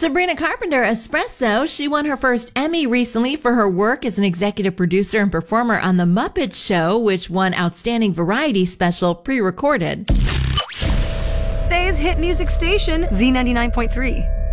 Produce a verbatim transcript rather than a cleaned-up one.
Sabrina Carpenter, Espresso. She won her first Emmy recently for her work as an executive producer and performer on The Muppet Show, which won Outstanding Variety Special pre-recorded. Today's hit music station, Z ninety-nine point three.